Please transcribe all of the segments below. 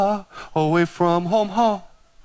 away from home.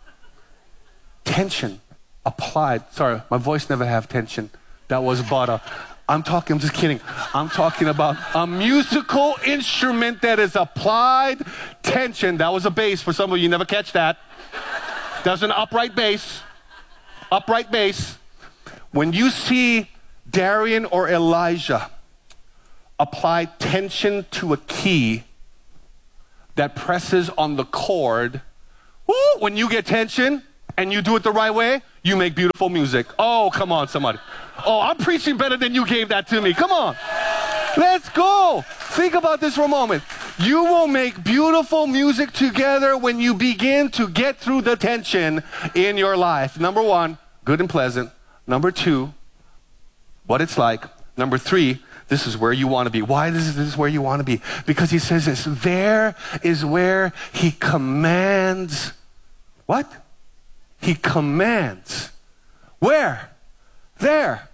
Tension applied. Sorry, my voice never have tension. That was butter. I'm just kidding. I'm talking about a musical instrument that is applied tension. That was a bass. For some of you, never catch that. That's an upright bass. Upright bass. When you see Darian or Elijah apply tension to a key that presses on the chord, when you get tension and you do it the right way, you make beautiful music. Oh, come on, somebody. Oh, I'm preaching better than you gave that to me. Come on. Let's go. Think about this for a moment. You will make beautiful music together when you begin to get through the tension in your life. Number one, good and pleasant. Number two, what it's like. Number three, this is where you want to be. Why this is where you want to be? Because he says this, there is where he commands. What? He commands. Where? There.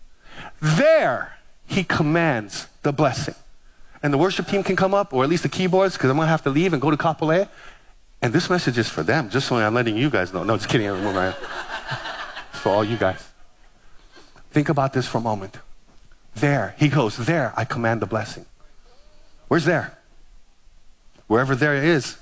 There he commands the blessing. And the worship team can come up, or at least the keyboards, because I'm going to have to leave and go to Kapolei. And this message is for them, just so I'm letting you guys know. No, just kidding. It's for all you guys. Think about this for a moment. There, he goes, there I command the blessing. Where's there? Wherever there is.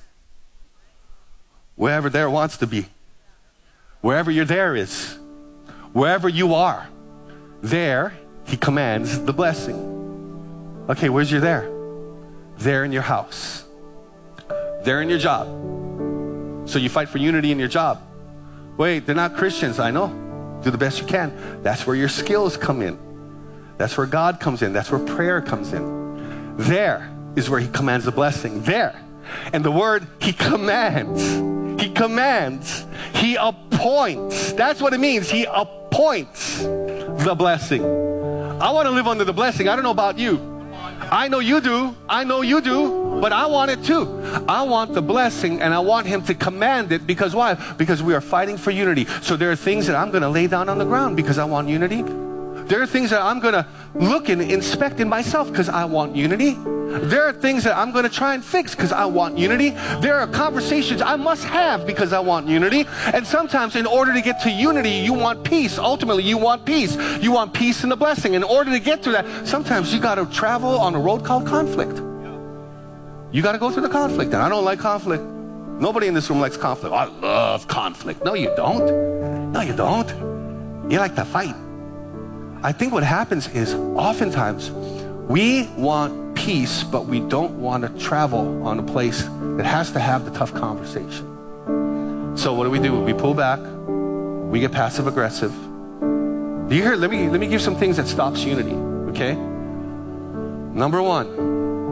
Wherever there wants to be. Wherever your there is. Wherever you are. There, he commands the blessing. Okay, where's your there? There in your house. There in your job. So you fight for unity in your job. Wait, they're not Christians, I know. Do the best you can. That's where your skills come in. That's where God comes in. That's where prayer comes in. There is where he commands the blessing. There. And the word, he commands. He commands. He appoints. That's what it means. He appoints the blessing. I want to live under the blessing. I don't know about you. I know you do. I know you do. But I want it too. I want the blessing, and I want him to command it. Because why? Because we are fighting for unity. So there are things that I'm going to lay down on the ground because I want unity. There are things that I'm going to look and inspect in myself because I want unity. There are things that I'm going to try and fix because I want unity. There are conversations I must have because I want unity. And sometimes in order to get to unity, you want peace. Ultimately, you want peace. You want peace and the blessing. In order to get to that, sometimes you got to travel on a road called conflict. You got to go through the conflict. And I don't like conflict. Nobody in this room likes conflict. I love conflict. No, you don't. No, you don't. You like to fight. I think what happens is oftentimes we want peace, but we don't want to travel on a place that has to have the tough conversation. So what do? We pull back. We get passive aggressive. Do you hear? Let me give some things that stops unity, okay? Number one.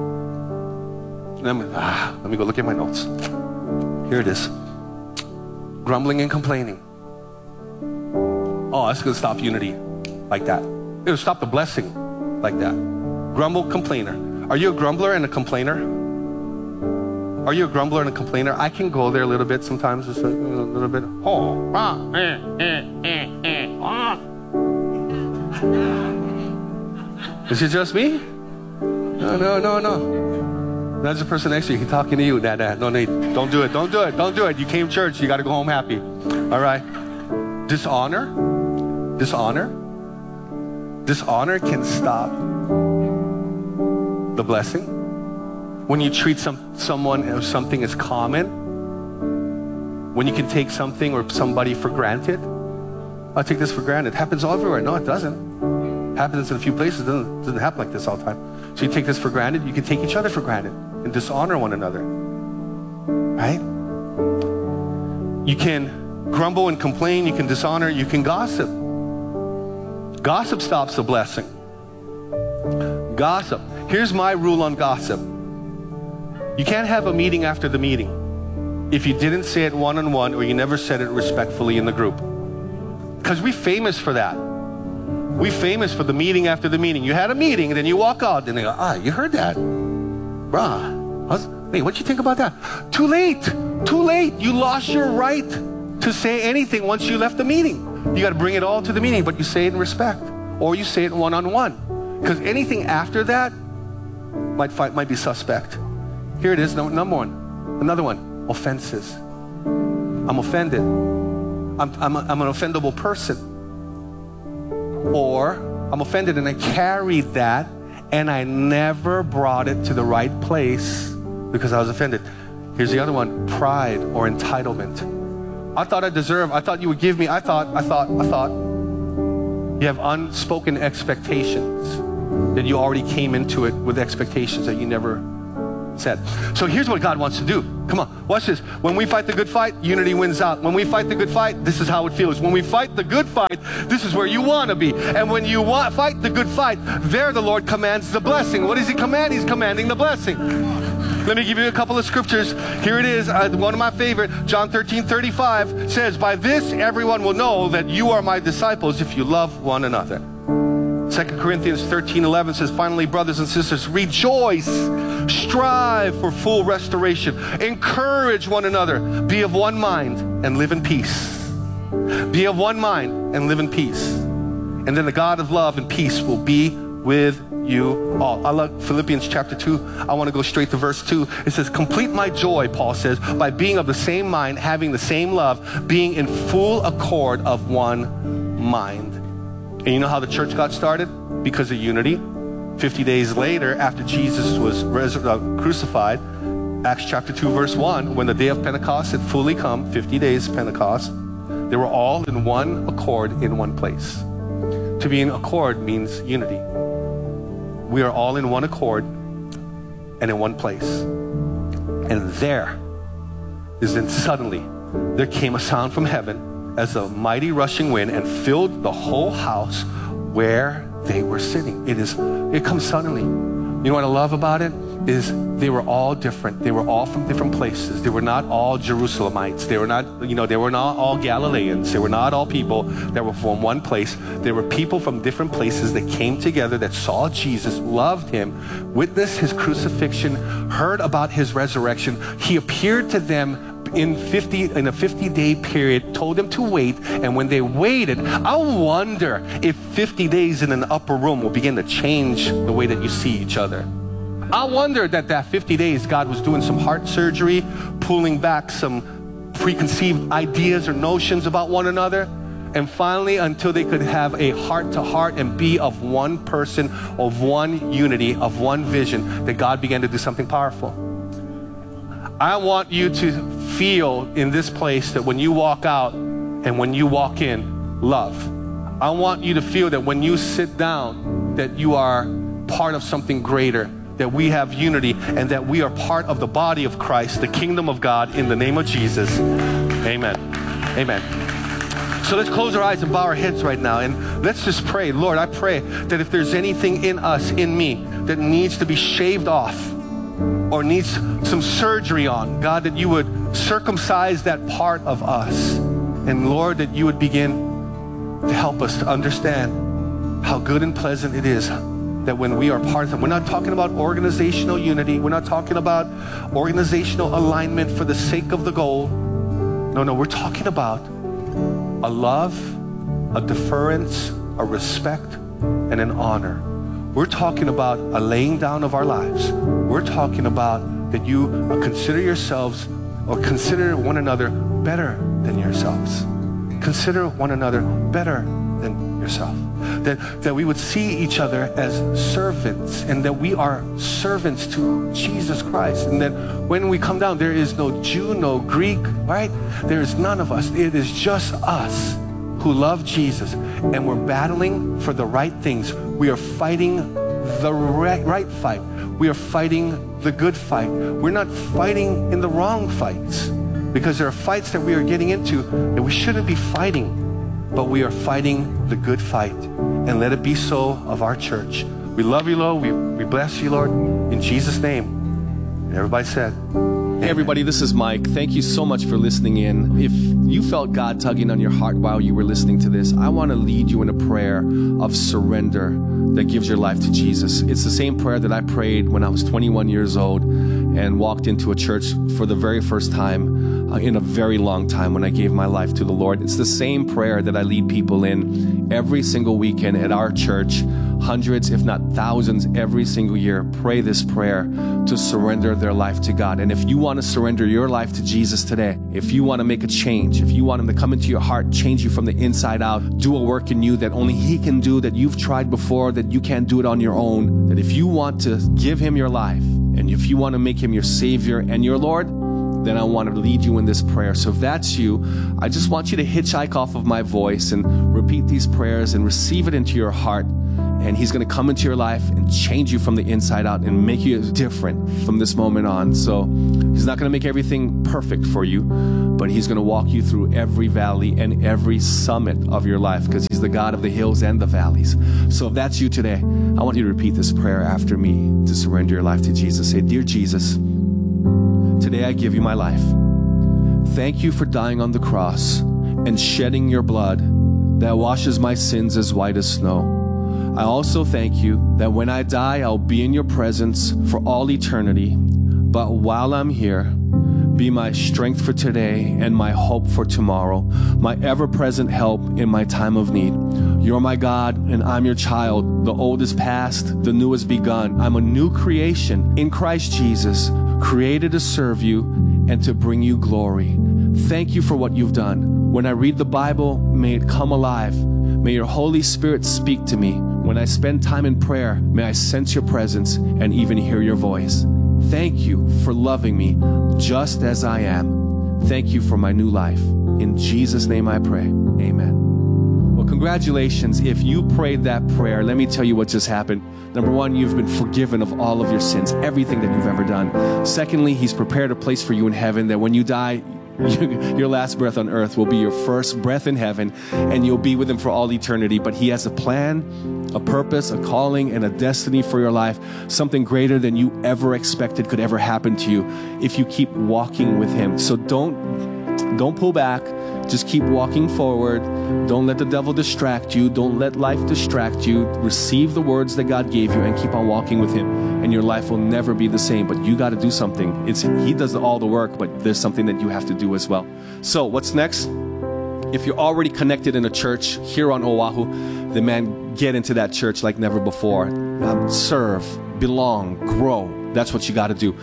Let me go look at my notes. Here it is. Grumbling and complaining. Oh, that's going to stop unity. Like that. It'll stop the blessing like that. Grumble, complainer. Are you a grumbler and a complainer? Are you a grumbler and a complainer? I can go there a little bit sometimes, just a little bit. Is it just me? No. That's the person next to you. He's talking to you. Dad. No need. Don't do it. Don't do it. You came to church. You got to go home happy. All right. Dishonor. Dishonor can stop the blessing. When you treat someone or something as common, when you can take something or somebody for granted. I take this for granted. It happens all everywhere. No, it doesn't. It happens in a few places. It doesn't happen like this all the time. So you take this for granted. You can take each other for granted and dishonor one another. Right? You can grumble and complain. You can dishonor. You can gossip. Gossip stops the blessing. Gossip. Here's my rule on gossip. You can't have a meeting after the meeting if you didn't say it one-on-one or you never said it respectfully in the group. Because we're famous for that. We're famous for the meeting after the meeting. You had a meeting and then you walk out and they go, you heard that? Bruh, hey, what'd you think about that? Too late. You lost your right to say anything once you left the meeting. You got to bring it all to the meeting, but you say it in respect, or you say it one-on-one. Because anything after that might be suspect. Here it is, number one. Another one. offenses. I'm offended. I'm an offendable person. Or I'm offended and I carried that and I never brought it to the right place because I was offended. Here's the other one, pride or entitlement. I thought I thought you would give me, I thought. You have unspoken expectations that you already came into it with expectations that you never said. So here's what God wants to do. Come on, watch this. When we fight the good fight, unity wins out. When we fight the good fight, this is how it feels. When we fight the good fight, this is where you want to be. And when you fight the good fight, there the Lord commands the blessing. What does He command? He's commanding the blessing. Let me give you a couple of scriptures. Here it is, one of my favorite. John 13:35 says, by this everyone will know that you are my disciples if you love one another. 2 Corinthians 13:11 says, finally, brothers and sisters, rejoice, strive for full restoration, encourage one another, be of one mind and live in peace. Be of one mind and live in peace. And then the God of love and peace will be with you all. I love Philippians chapter 2. I want to go straight to verse 2. It says, complete my joy, Paul says, by being of the same mind, having the same love, being in full accord of one mind. And you know how the church got started? Because of unity. 50 days later, after Jesus was crucified, Acts chapter 2 verse 1, when the day of Pentecost had fully come, 50 days Pentecost, they were all in one accord in one place. To be in accord means unity. We are all in one accord and in one place. And there is then suddenly there came a sound from heaven as a mighty rushing wind and filled the whole house where they were sitting. It comes suddenly. You know what I love about it? Is they were all different. They were all from different places. They were not all Jerusalemites. They were not, they were not all Galileans. They were not all people that were from one place. They were people from different places that came together, that saw Jesus, loved Him, witnessed His crucifixion, heard about His resurrection. He appeared to them in a 50-day period, told them to wait, and when they waited, I wonder if 50 days in an upper room will begin to change the way that you see each other. I wonder that 50 days God was doing some heart surgery, pulling back some preconceived ideas or notions about one another, and finally, until they could have a heart-to-heart and be of one person, of one unity, of one vision, that God began to do something powerful. I want you to feel in this place that when you walk out and when you walk in, love. I want you to feel that when you sit down, that you are part of something greater, that we have unity, and that we are part of the body of Christ, the kingdom of God, in the name of Jesus. Amen. Amen. So let's close our eyes and bow our heads right now, and let's just pray. Lord, I pray that if there's anything in us, in me, that needs to be shaved off or needs some surgery on, God, that you would circumcise that part of us. And Lord, that you would begin to help us to understand how good and pleasant it is that when we are part of them. We're not talking about organizational unity. We're not talking about organizational alignment for the sake of the goal. No, we're talking about a love, a deference, a respect, and an honor. We're talking about a laying down of our lives. We're talking about that you consider yourselves or consider one another better than yourselves. Consider one another better than yourself. That we would see each other as servants, and that we are servants to Jesus Christ, and that when we come down, there is no Jew, no Greek, right? There is none of us. It is just us who love Jesus, and we're battling for the right things. We are fighting the right fight. We are fighting the good fight. We're not fighting in the wrong fights, because there are fights that we are getting into that we shouldn't be fighting, but we are fighting the good fight. And let it be so of our church. We love you, Lord. We bless you, Lord. In Jesus' name. And everybody said, Hey everybody, this is Mike. Thank you so much for listening in. If you felt God tugging on your heart while you were listening to this, I want to lead you in a prayer of surrender that gives your life to Jesus. It's the same prayer that I prayed when I was 21 years old and walked into a church for the very first time in a very long time when I gave my life to the Lord. It's the same prayer that I lead people in every single weekend at our church hundreds, if not thousands, every single year pray this prayer to surrender their life to God. And if you want to surrender your life to Jesus today, if you want to make a change, if you want Him to come into your heart, change you from the inside out, do a work in you that only He can do, that you've tried before, that you can't do it on your own, that if you want to give Him your life, and if you want to make Him your Savior and your Lord, then I want to lead you in this prayer. So if that's you, I just want you to hitchhike off of my voice and repeat these prayers and receive it into your heart. And He's going to come into your life and change you from the inside out and make you different from this moment on. So He's not going to make everything perfect for you, but He's going to walk you through every valley and every summit of your life, because He's the God of the hills and the valleys. So if that's you today, I want you to repeat this prayer after me to surrender your life to Jesus. Say, "Dear Jesus, today I give you my life. Thank you for dying on the cross and shedding your blood that washes my sins as white as snow. I also thank you that when I die, I'll be in your presence for all eternity. But while I'm here, be my strength for today and my hope for tomorrow, my ever-present help in my time of need. You're my God, and I'm your child. The old is past, the new has begun. I'm a new creation in Christ Jesus, created to serve you and to bring you glory. Thank you for what you've done. When I read the Bible, may it come alive. May your Holy Spirit speak to me. When I spend time in prayer, may I sense your presence and even hear your voice. Thank you for loving me just as I am. Thank you for my new life. In Jesus' name I pray. Amen." Well, congratulations. If you prayed that prayer, let me tell you what just happened. Number one, you've been forgiven of all of your sins, everything that you've ever done. Secondly, He's prepared a place for you in heaven that when you die, your last breath on earth will be your first breath in heaven, and you'll be with Him for all eternity. But He has a plan, a purpose, a calling, and a destiny for your life, something greater than you ever expected could ever happen to you if you keep walking with Him. So don't pull back. Just keep walking forward. Don't let the devil distract you. Don't let life distract you. Receive the words that God gave you and keep on walking with Him, and your life will never be the same. But you got to do something. He does all the work, but there's something that you have to do as well. So what's next? If you're already connected in a church here on Oahu, then man, get into that church like never before. Serve, belong, grow. That's what you got to do.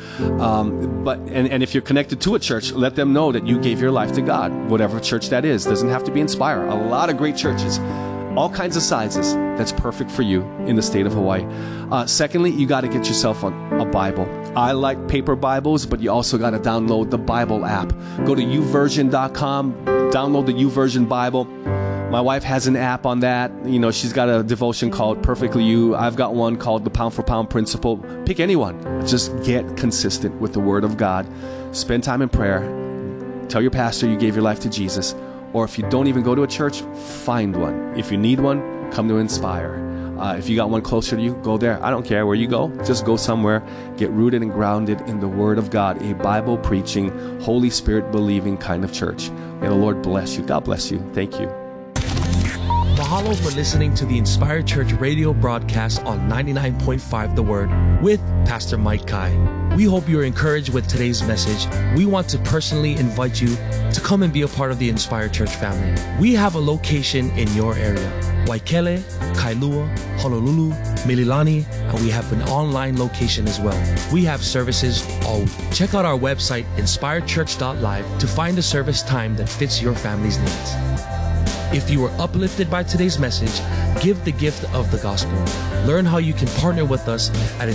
And if you're connected to a church, let them know that you gave your life to God, whatever church that is. Doesn't have to be Inspire. A lot of great churches, all kinds of sizes. That's perfect for you in the state of Hawaii. Secondly, you got to get yourself a Bible. I like paper Bibles, but you also got to download the Bible app. Go to YouVersion.com, download the YouVersion Bible. My wife has an app on that. You know, she's got a devotion called Perfectly You. I've got one called the Pound for Pound Principle. Pick anyone. Just get consistent with the Word of God. Spend time in prayer. Tell your pastor you gave your life to Jesus. Or if you don't even go to a church, find one. If you need one, come to Inspire. If you got one closer to you, go there. I don't care where you go. Just go somewhere. Get rooted and grounded in the Word of God. A Bible-preaching, Holy Spirit-believing kind of church. May the Lord bless you. God bless you. Thank you. Mahalo for listening to the Inspire Church radio broadcast on 99.5 The Word with Pastor Mike Kai. We hope you are encouraged with today's message. We want to personally invite you to come and be a part of the Inspire Church family. We have a location in your area: Waikele, Kailua, Honolulu, Mililani, and we have an online location as well. We have services all week. Check out our website, inspirechurch.live, to find a service time that fits your family's needs. If you were uplifted by today's message, give the gift of the gospel. Learn how you can partner with us at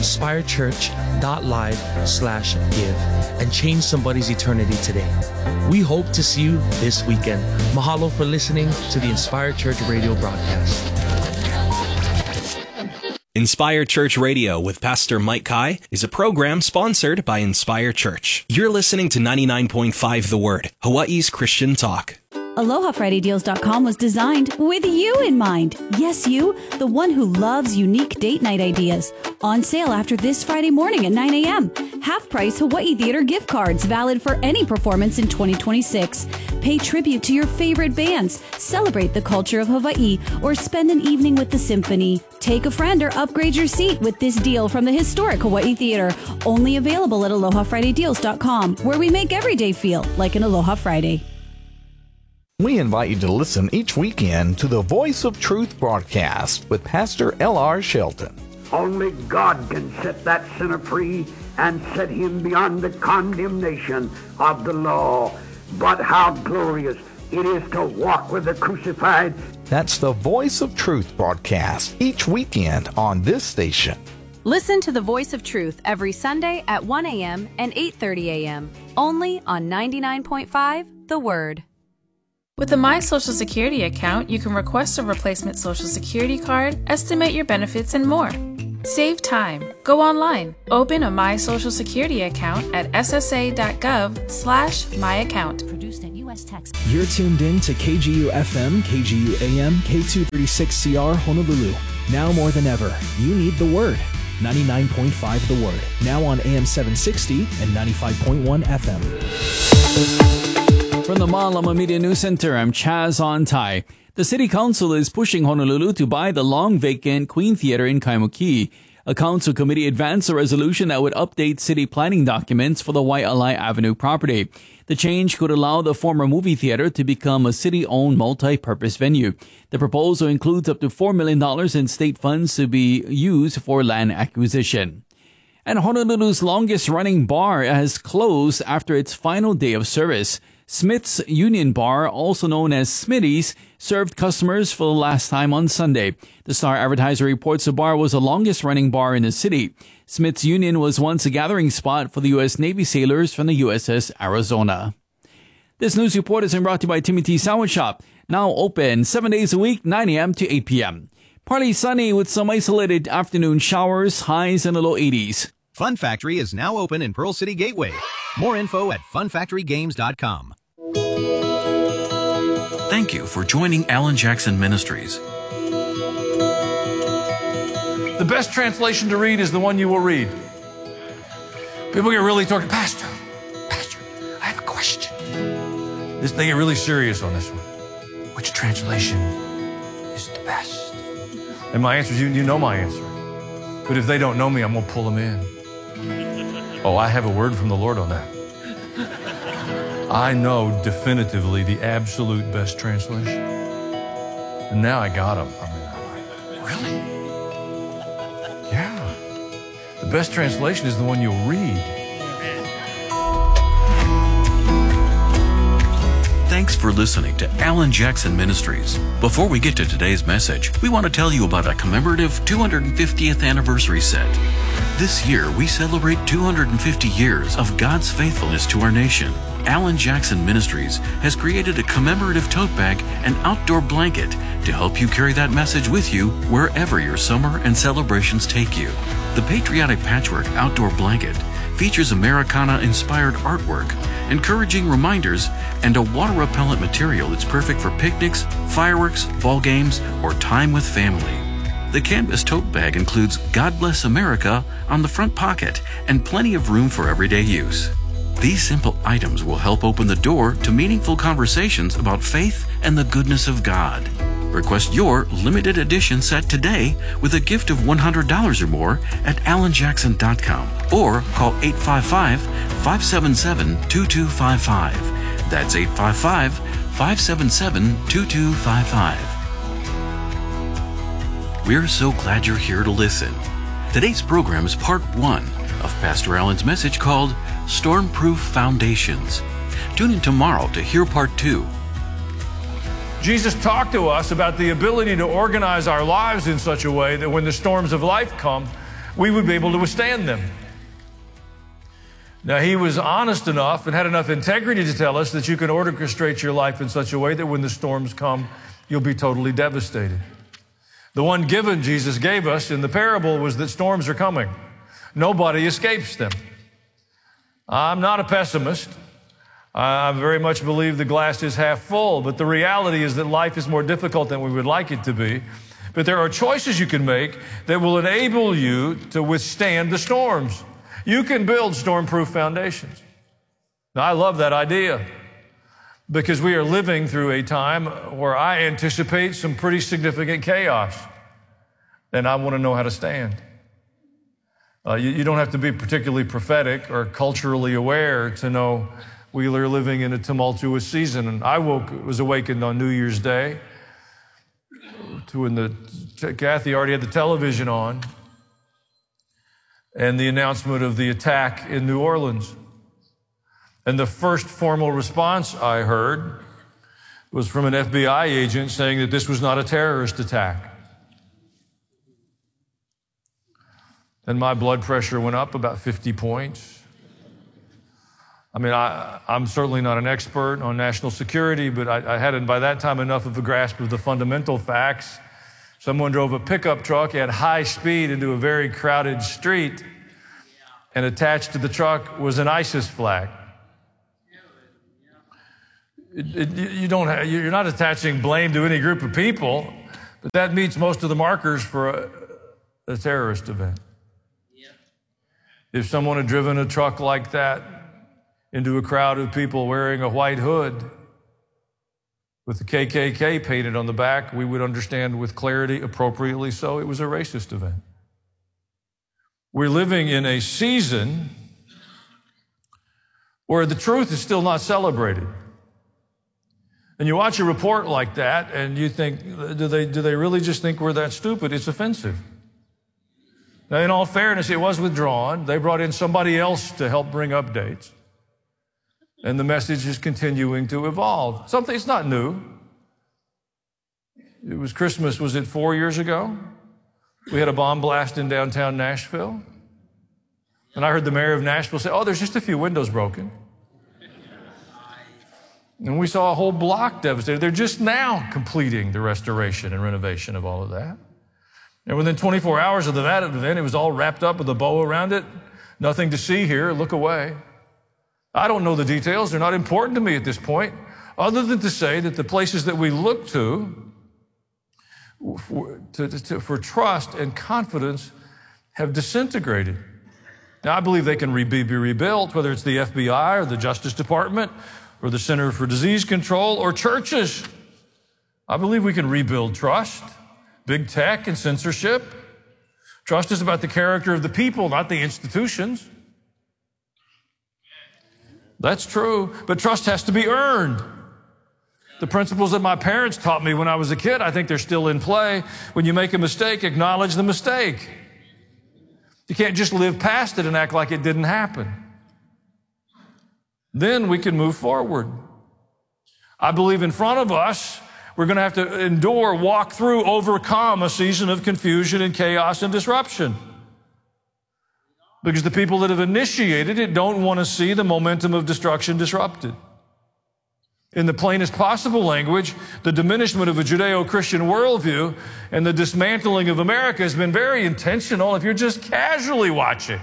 inspirechurch.live/give and change somebody's eternity today. We hope to see you this weekend. Mahalo for listening to the Inspire Church radio broadcast. Inspire Church Radio with Pastor Mike Kai is a program sponsored by Inspire Church. You're listening to 99.5 The Word, Hawaii's Christian talk. AlohaFridayDeals.com was designed with you in mind. Yes, you, the one who loves unique date night ideas. On sale after this Friday morning at 9 a.m. Half-price Hawaii Theater gift cards valid for any performance in 2026. Pay tribute to your favorite bands, celebrate the culture of Hawaii, or spend an evening with the symphony. Take a friend or upgrade your seat with this deal from the historic Hawaii Theater. Only available at AlohaFridayDeals.com, where we make every day feel like an Aloha Friday. We invite you to listen each weekend to the Voice of Truth broadcast with Pastor L.R. Shelton. Only God can set that sinner free and set him beyond the condemnation of the law. But how glorious it is to walk with the crucified. That's the Voice of Truth broadcast each weekend on this station. Listen to the Voice of Truth every Sunday at 1 a.m. and 8:30 a.m. only on 99.5 The Word. With the My Social Security account, you can request a replacement Social Security card, estimate your benefits, and more. Save time. Go online. Open a My Social Security account at ssa.gov/myaccount. Produced at U.S. Tax. You're tuned in to KGU FM, KGU AM, K236CR Honolulu. Now more than ever, you need the Word. 99.5 The Word. Now on AM 760 and 95.1 FM. From the Ma'alama Media News Center, I'm Chaz Ontai. The City Council is pushing Honolulu to buy the long-vacant Queen Theater in Kaimuki. A council committee advanced a resolution that would update city planning documents for the Waialae Avenue property. The change could allow the former movie theater to become a city-owned multi-purpose venue. The proposal includes up to $4 million in state funds to be used for land acquisition. And Honolulu's longest-running bar has closed after its final day of service. Smith's Union Bar, also known as Smitty's, served customers for the last time on Sunday. The Star Advertiser reports the bar was the longest-running bar in the city. Smith's Union was once a gathering spot for the U.S. Navy sailors from the USS Arizona. This news report is brought to you by Timothy Sandwich Shop, now open 7 days a week, 9 a.m. to 8 p.m. Partly sunny with some isolated afternoon showers, highs in the low 80s. Fun Factory is now open in Pearl City Gateway. More info at funfactorygames.com. Thank you for joining Alan Jackson Ministries. The best translation to read is the one you will read. People get really talking, Pastor, I have a question. They get really serious on this one. Which translation is the best? And my answer is, you know my answer. But if they don't know me, I'm going to pull them in. Oh, I have a word from the Lord on that. I know definitively the absolute best translation. And now I got them. I'm like, really? Yeah. The best translation is the one you'll read. Thanks for listening to Alan Jackson Ministries. Before we get to today's message, we want to tell you about a commemorative 250th anniversary set. This year, we celebrate 250 years of God's faithfulness to our nation. Alan Jackson Ministries has created a commemorative tote bag and outdoor blanket to help you carry that message with you wherever your summer and celebrations take you. The Patriotic Patchwork Outdoor Blanket features Americana-inspired artwork, encouraging reminders, and a water-repellent material that's perfect for picnics, fireworks, ball games, or time with family. The canvas tote bag includes God Bless America on the front pocket and plenty of room for everyday use. These simple items will help open the door to meaningful conversations about faith and the goodness of God. Request your limited edition set today with a gift of $100 or more at alanjackson.com or call 855-577-2255. That's 855-577-2255. We're so glad you're here to listen. Today's program is part 1 of Pastor Alan's message called Stormproof Foundations. Tune in tomorrow to hear part 2. Jesus talked to us about the ability to organize our lives in such a way that when the storms of life come, we would be able to withstand them. Now, he was honest enough and had enough integrity to tell us that you can orchestrate your life in such a way that when the storms come, you'll be totally devastated. The one given Jesus gave us in the parable was that storms are coming. Nobody escapes them. I'm not a pessimist. I very much believe the glass is half full, but the reality is that life is more difficult than we would like it to be. But there are choices you can make that will enable you to withstand the storms. You can build storm-proof foundations. Now, I love that idea because we are living through a time where I anticipate some pretty significant chaos, and I want to know how to stand. You don't have to be particularly prophetic or culturally aware to know We are living in a tumultuous season, and I was awakened on New Year's Day to when Kathy already had the television on, and the announcement of the attack in New Orleans. And the first formal response I heard was from an FBI agent saying that this was not a terrorist attack. And my blood pressure went up about 50 points. I mean, I'm certainly not an expert on national security, but I hadn't by that time enough of a grasp of the fundamental facts. Someone drove a pickup truck at high speed into a very crowded street, and attached to the truck was an ISIS flag. You're not attaching blame to any group of people, but that meets most of the markers for a terrorist event. If someone had driven a truck like that into a crowd of people wearing a white hood with the KKK painted on the back, we would understand with clarity, appropriately so, it was a racist event. We're living in a season where the truth is still not celebrated. And you watch a report like that and you think, do they really just think we're that stupid? It's offensive. Now, in all fairness, it was withdrawn. They brought in somebody else to help bring updates. And the message is continuing to evolve. It's not new. It was Christmas, was it 4 years ago? We had a bomb blast in downtown Nashville. And I heard the mayor of Nashville say, oh, there's just a few windows broken. And we saw a whole block devastated. They're just now completing the restoration and renovation of all of that. And within 24 hours of that event, it was all wrapped up with a bow around it. Nothing to see here, look away. I don't know the details. They're not important to me at this point, other than to say that the places that we look to for trust and confidence have disintegrated. Now, I believe they can be rebuilt, whether it's the FBI or the Justice Department or the Center for Disease Control or churches. I believe we can rebuild trust, big tech and censorship. Trust is about the character of the people, not the institutions. That's true, but trust has to be earned. The principles that my parents taught me when I was a kid, I think they're still in play. When you make a mistake, acknowledge the mistake. You can't just live past it and act like it didn't happen. Then we can move forward. I believe in front of us, we're going to have to endure, walk through, overcome a season of confusion and chaos and disruption. Because the people that have initiated it don't want to see the momentum of destruction disrupted. In the plainest possible language, the diminishment of a Judeo-Christian worldview and the dismantling of America has been very intentional if you're just casually watching.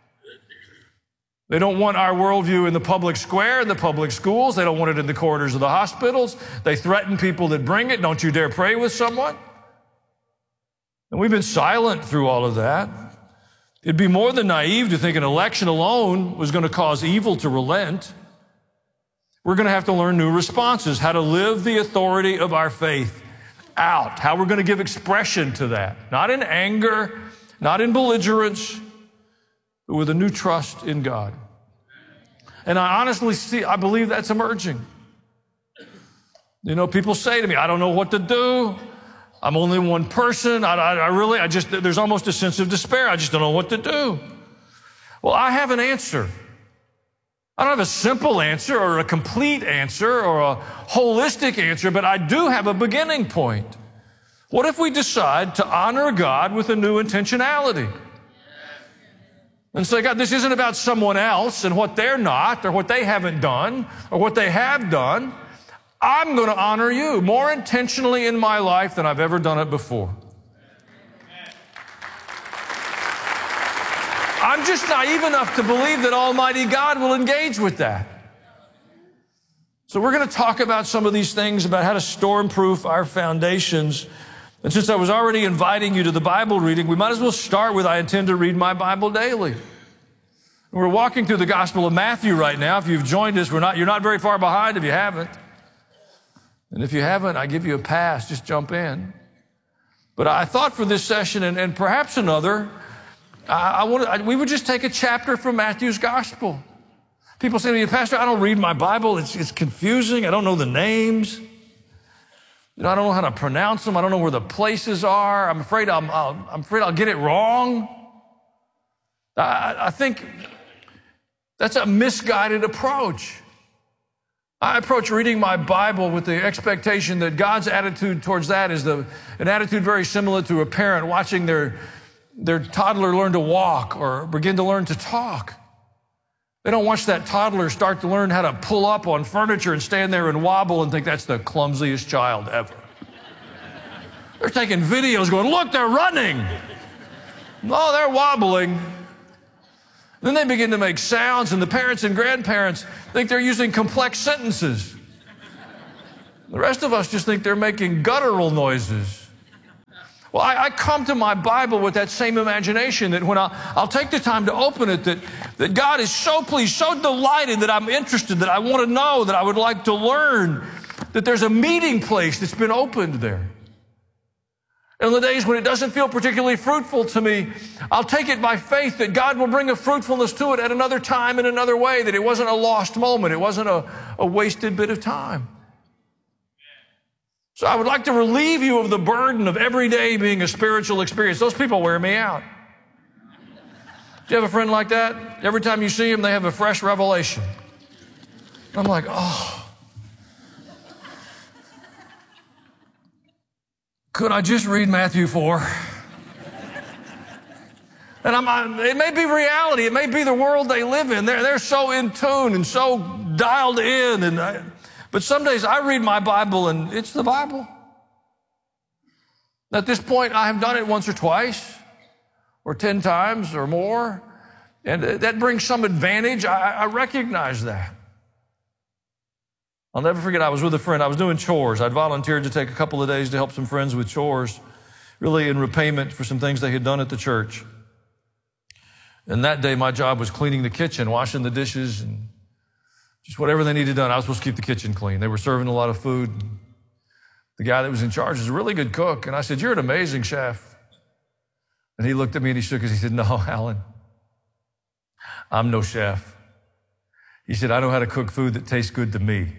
They don't want our worldview in the public square, in the public schools. They don't want it in the corridors of the hospitals. They threaten people that bring it. Don't you dare pray with someone. And we've been silent through all of that. It'd be more than naive to think an election alone was going to cause evil to relent. We're going to have to learn new responses, how to live the authority of our faith out, how we're going to give expression to that, not in anger, not in belligerence, but with a new trust in God. And I believe that's emerging. You know, people say to me, I don't know what to do. I'm only one person. There's almost a sense of despair. I just don't know what to do. Well, I have an answer. I don't have a simple answer or a complete answer or a holistic answer, but I do have a beginning point. What if we decide to honor God with a new intentionality? And say, God, this isn't about someone else and what they're not or what they haven't done or what they have done. I'm going to honor you more intentionally in my life than I've ever done it before. I'm just naive enough to believe that Almighty God will engage with that. So we're going to talk about some of these things, about how to storm-proof our foundations. And since I was already inviting you to the Bible reading, we might as well start with, I intend to read my Bible daily. We're walking through the Gospel of Matthew right now. If you've joined us, you're not very far behind if you haven't. And if you haven't, I give you a pass. Just jump in. But I thought for this session and perhaps another, we would just take a chapter from Matthew's Gospel. People say to me, Pastor, I don't read my Bible. It's confusing. I don't know the names. I don't know how to pronounce them. I don't know where the places are. I'm afraid I'll get it wrong. I think that's a misguided approach. I approach reading my Bible with the expectation that God's attitude towards that is an attitude very similar to a parent watching their toddler learn to walk or begin to learn to talk. They don't watch that toddler start to learn how to pull up on furniture and stand there and wobble and think that's the clumsiest child ever. They're taking videos going, look, they're running. No, they're wobbling. Then they begin to make sounds, and the parents and grandparents think they're using complex sentences. The rest of us just think they're making guttural noises. Well, I come to my Bible with that same imagination, that when I'll take the time to open it, that God is so pleased, so delighted that I'm interested, that I want to know, that I would like to learn, that there's a meeting place that's been opened there. And on the days when it doesn't feel particularly fruitful to me, I'll take it by faith that God will bring a fruitfulness to it at another time in another way, that it wasn't a lost moment, it wasn't a wasted bit of time. So I would like to relieve you of the burden of every day being a spiritual experience. Those people wear me out. Do you have a friend like that? Every time you see them, they have a fresh revelation. I'm like, oh. Could I just read Matthew 4? And it may be reality. It may be the world they live in. They're so in tune and so dialed in. But some days I read my Bible and it's the Bible. At this point, I have done it once or twice or 10 times or more. And that brings some advantage. I recognize that. I'll never forget, I was with a friend. I was doing chores. I'd volunteered to take a couple of days to help some friends with chores, really in repayment for some things they had done at the church. And that day, my job was cleaning the kitchen, washing the dishes, and just whatever they needed done. I was supposed to keep the kitchen clean. They were serving a lot of food. The guy that was in charge was a really good cook. And I said, you're an amazing chef. And he looked at me and he shook his head. He said, no, Alan, I'm no chef. He said, I know how to cook food that tastes good to me.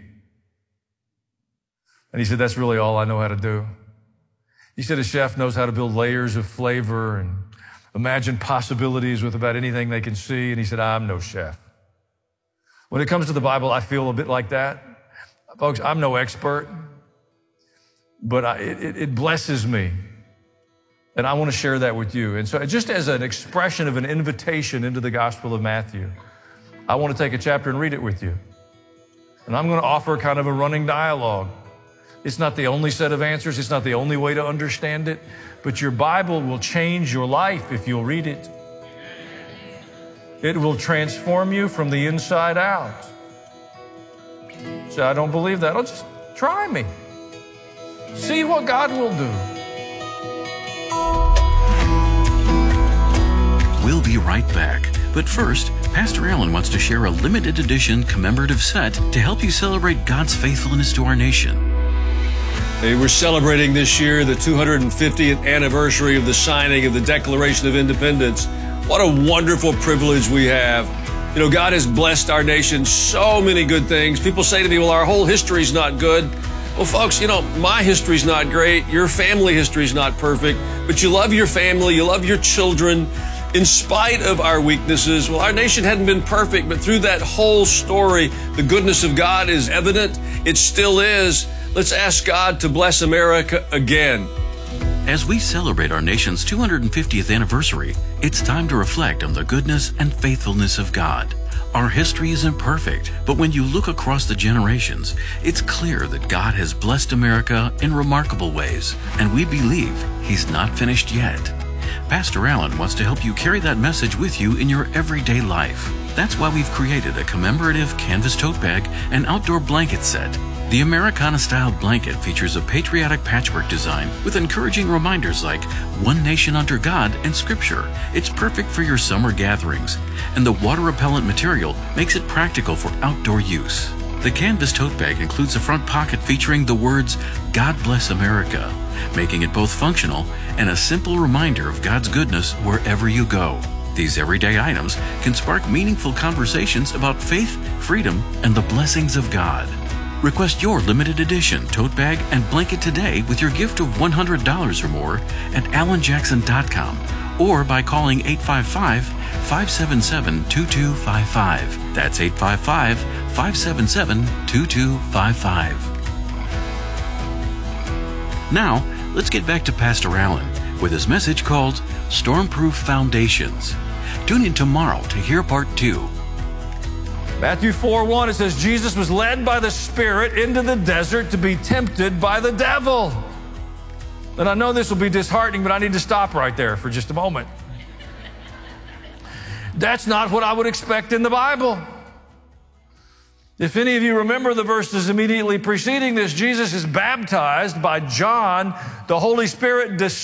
And he said, that's really all I know how to do. He said, a chef knows how to build layers of flavor and imagine possibilities with about anything they can see. And he said, I'm no chef. When it comes to the Bible, I feel a bit like that. Folks, I'm no expert, but it blesses me. And I want to share that with you. And so just as an expression of an invitation into the Gospel of Matthew, I want to take a chapter and read it with you. And I'm going to offer kind of a running dialogue. It's not the only set of answers. It's not the only way to understand it. But your Bible will change your life if you'll read it. It will transform you from the inside out. So I don't believe that. Oh, just try me. See what God will do. We'll be right back. But first, Pastor Allen wants to share a limited edition commemorative set to help you celebrate God's faithfulness to our nation. Hey, we're celebrating this year the 250th anniversary of the signing of the Declaration of Independence. What a wonderful privilege we have. You know, God has blessed our nation so many good things. People say to me, well, our whole history's not good. Well, folks, you know, my history's not great. Your family history's not perfect. But you love your family. You love your children. In spite of our weaknesses, well, our nation hadn't been perfect, but through that whole story, the goodness of God is evident. It still is. Let's ask God to bless America again. As we celebrate our nation's 250th anniversary, it's time to reflect on the goodness and faithfulness of God. Our history isn't perfect, but when you look across the generations, it's clear that God has blessed America in remarkable ways, and we believe He's not finished yet. Pastor Allen wants to help you carry that message with you in your everyday life. That's why we've created a commemorative canvas tote bag and outdoor blanket set. The Americana-style blanket features a patriotic patchwork design with encouraging reminders like one nation under God and Scripture. It's perfect for your summer gatherings, and the water-repellent material makes it practical for outdoor use. The canvas tote bag includes a front pocket featuring the words, God Bless America, making it both functional and a simple reminder of God's goodness wherever you go. These everyday items can spark meaningful conversations about faith, freedom, and the blessings of God. Request your limited edition tote bag and blanket today with your gift of $100 or more at AlanJackson.com or by calling 855-577-2255. That's 855-577-2255. Now, let's get back to Pastor Allen with his message called Stormproof Foundations. Tune in tomorrow to hear part 2. Matthew 4:1, it says, Jesus was led by the Spirit into the desert to be tempted by the devil. And I know this will be disheartening, but I need to stop right there for just a moment. That's not what I would expect in the Bible. If any of you remember the verses immediately preceding this, Jesus is baptized by John. The Holy Spirit descends